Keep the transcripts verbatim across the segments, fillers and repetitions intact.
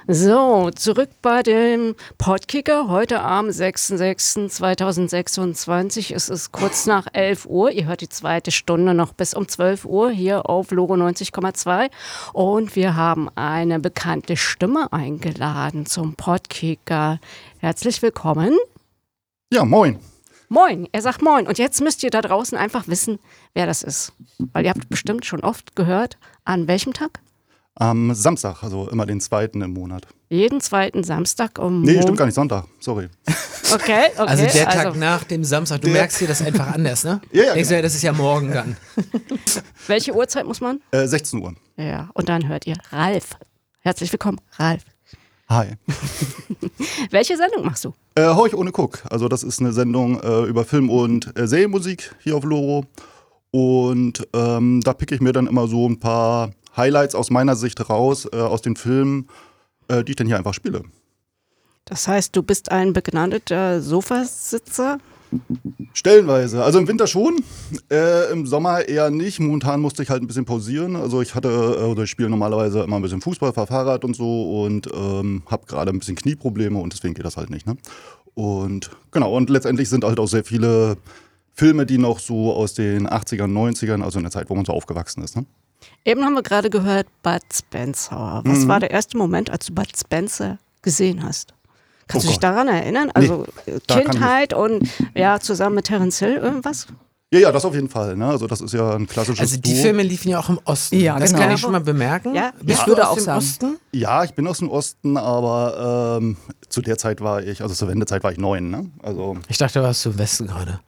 So, zurück bei dem Podkicker. Heute am sechster sechster zweitausendsechsundzwanzig. Es ist kurz nach elf Uhr. Ihr hört die zweite Stunde noch bis um zwölf Uhr hier auf Loro neunzig Komma zwei. Und wir haben eine bekannte Stimme eingeladen zum Podkicker. Herzlich willkommen. Ja, moin. Moin, er sagt moin. Und jetzt müsst ihr da draußen einfach wissen, wer das ist. Weil ihr habt bestimmt schon oft gehört, an welchem Tag? Am Samstag, also immer den zweiten im Monat. Jeden zweiten Samstag um... Nee, stimmt gar nicht, Sonntag, sorry. Okay, okay. Also der Tag also, nach dem Samstag, du der merkst dir das einfach anders, ne? Ja, ja, Denkst du, ja, das ist ja morgen dann. welche Uhrzeit muss man? Äh, sechzehn Uhr. Ja, und dann hört ihr Ralf. Herzlich willkommen, Ralf. Hi. Welche Sendung machst du? Äh, Horch ohne Guck. Also das ist eine Sendung äh, über Film- und äh, Serienmusik hier auf Loro. Und ähm, da picke ich mir dann immer so ein paar Highlights aus meiner Sicht raus, äh, aus den Filmen, äh, die ich dann hier einfach spiele. Das heißt, du bist ein begnadeter Sofasitzer? Stellenweise. Also im Winter schon, äh, im Sommer eher nicht. Momentan musste ich halt ein bisschen pausieren. Also ich hatte, äh, oder ich spiele normalerweise immer ein bisschen Fußball, fahre Fahrrad und so und ähm, habe gerade ein bisschen Knieprobleme und deswegen geht das halt nicht. Ne? Und genau, und letztendlich sind halt auch sehr viele Filme, die noch so aus den achtzigern, neunzigern, also in der Zeit, wo man so aufgewachsen ist. Ne? Eben haben wir gerade gehört, Bud Spencer. Was Mhm. war der erste Moment, als du Bud Spencer gesehen hast? Kannst Oh du dich Gott. daran erinnern? Also Nee, da kann ich Kindheit und ja, zusammen mit Terence Hill irgendwas? Ja, ja, das auf jeden Fall. Ne? Also das ist ja ein klassisches Also die Duo. Filme liefen ja auch im Osten. Ja, das genau. kann ich schon mal bemerken. Ja, Bist ich du würde aus auch dem sagen. Osten? Ja, ich bin aus dem Osten, aber ähm, zu der Zeit war ich, also zur Wendezeit war ich neun. Ne? Also Ich dachte, du warst im Westen gerade.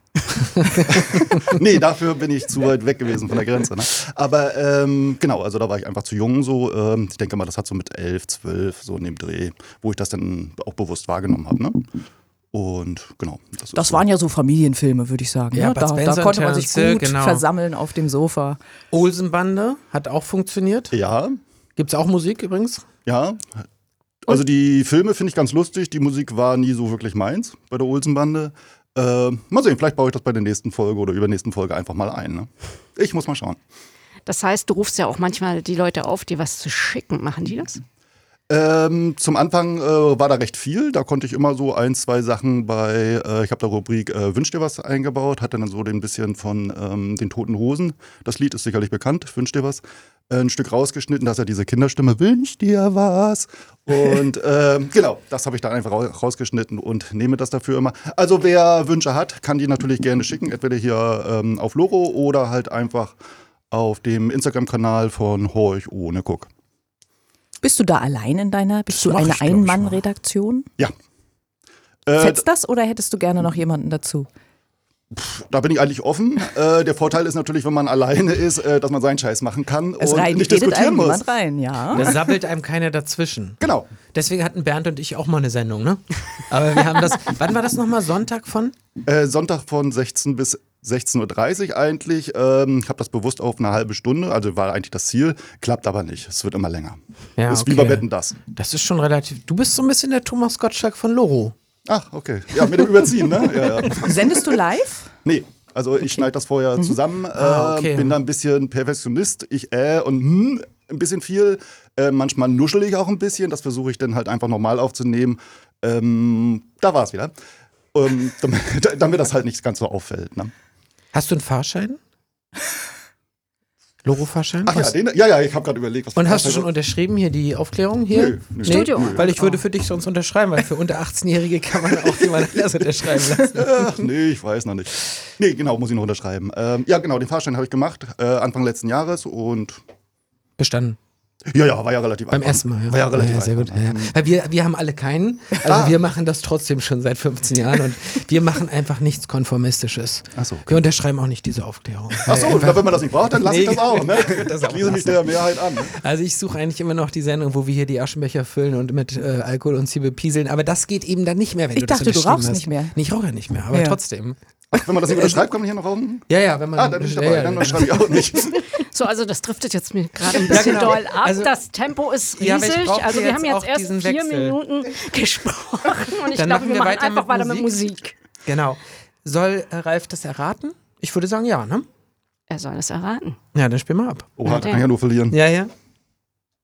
nee, dafür bin ich zu weit weg gewesen von der Grenze. Ne? Aber ähm, genau, also da war ich einfach zu jung so. Ähm, ich denke mal, das hat so mit elf, zwölf, so in dem Dreh, wo ich das dann auch bewusst wahrgenommen habe. Ne? Und genau. Das, ist Das so. waren ja so Familienfilme, würde ich sagen. Ja, ne? Bud da, Spencer da konnte und man sich Terence gut Hill, genau. versammeln auf dem Sofa. Olsenbande hat auch funktioniert. Ja, Gibt's auch Musik übrigens? ja. Also die Filme finde ich ganz lustig. Die Musik war nie so wirklich meins bei der Olsenbande. Äh, mal sehen, vielleicht baue ich das bei der nächsten Folge oder übernächsten Folge einfach mal ein. Ne? Ich muss mal schauen. Das heißt, du rufst ja auch manchmal die Leute auf, dir was zu schicken. Machen die das? Ähm, zum Anfang äh, war da recht viel. Da konnte ich immer so ein, zwei Sachen bei, äh, ich habe da Rubrik äh, Wünsch dir was eingebaut, hatte dann so ein bisschen von ähm, den Toten Hosen. Das Lied ist sicherlich bekannt, Wünsch dir was. Äh, ein Stück rausgeschnitten, dass er diese Kinderstimme, Wünsch dir was. Und ähm, genau, das habe ich dann einfach ra- rausgeschnitten und nehme das dafür immer. Also wer Wünsche hat, kann die natürlich gerne schicken, entweder hier ähm, auf Loro oder halt einfach auf dem Instagram-Kanal von Horch ohne Guck. Bist du da allein in deiner, bist Das du mach eine ich, glaub ich, Ein-Mann-Redaktion? Ja. Äh, Fetzt das oder hättest du gerne noch jemanden dazu? Da bin ich eigentlich offen. Äh, der Vorteil ist natürlich, wenn man alleine ist, äh, dass man seinen Scheiß machen kann Es und rein, nicht redet diskutieren einem muss. niemand rein, ja. Da sabbelt einem keiner dazwischen. Genau. Deswegen hatten Bernd und ich auch mal eine Sendung, ne? Aber wir haben das, wann war das nochmal? Sonntag von? Äh, Sonntag von sechzehn bis sechzehn Uhr dreißig eigentlich. Ähm, ich habe das bewusst auf eine halbe Stunde, also war eigentlich das Ziel. Klappt aber nicht. Es wird immer länger. Ja, ist okay. wie bei Wetten, das. Das ist schon relativ, du bist so ein bisschen der Thomas Gottschalk von Loro. Ach, okay. Ja, mit dem Überziehen, ne? Ja, ja. Sendest du live? Nee. Also ich schneide das vorher zusammen, äh, Ah, okay. bin da ein bisschen Perfektionist, ich äh und hm, ein bisschen viel. Äh, manchmal nuschel ich auch ein bisschen, das versuche ich dann halt einfach normal aufzunehmen. Ähm, da war es wieder. Ähm, damit, damit das halt nicht ganz so auffällt. Ne? Hast du einen Fahrschein? Loro-Fahrschein? Ach ja, den, ja, ja, ich habe gerade überlegt, was Und für hast du Fahrscheine- schon unterschrieben hier die Aufklärung hier? Nö, nö. Studio. Nö. Weil ich würde für dich sonst unterschreiben, weil für unter achtzehnjährige kann man auch jemand anders unterschreiben lassen. Ach, nee, ich weiß noch nicht. Nee, genau, muss ich noch unterschreiben. Ähm, ja, genau, den Fahrschein habe ich gemacht, äh, Anfang letzten Jahres und Bestanden. ja, ja, war ja relativ Beim einfach. ersten Mal, ja. War ja relativ sehr gut. einfach. Ja, ja. Weil wir, wir haben alle keinen. Also Ah. wir machen das trotzdem schon seit fünfzehn Jahren und wir machen einfach nichts Konformistisches. Ach so, okay. Wir unterschreiben auch nicht diese Aufklärung. Ach so, Weil na, wenn man das nicht braucht, dann lasse ich Nee, das auch. Ne? das Ich auch schließe mich lassen. der Mehrheit an. Ne? Also ich suche eigentlich immer noch die Sendung, wo wir hier die Aschenbecher füllen und mit äh, Alkohol uns hier bepieseln. Aber das geht eben dann nicht mehr, wenn Ich du das dachte, du unterschrieben rauchst hast. nicht mehr. Nee, ich rauche ja nicht mehr, aber Ja. trotzdem. Ach, wenn man das nicht unterschreibt, kann man hier noch rauchen? Ja, ja, wenn man... Ah, dann bin ich ja, dabei, ja, dann unterschreibe ich auch nicht. So, also das driftet jetzt mir gerade ein bisschen genau. doll ab. Also- das Tempo ist Ja, aber ich riesig. brauche also wir jetzt haben jetzt auch erst diesen vier Wechsel. Minuten gesprochen und ich Dann glaube, machen wir wir machen weiter einfach mit weiter mit Musik. Musik. Genau. Soll äh, Ralf das erraten? Ich würde sagen ja, ne? Er soll es erraten. Ja, dann spiel mal ab. Oha, da kann ich ja nur verlieren. Ja, ja.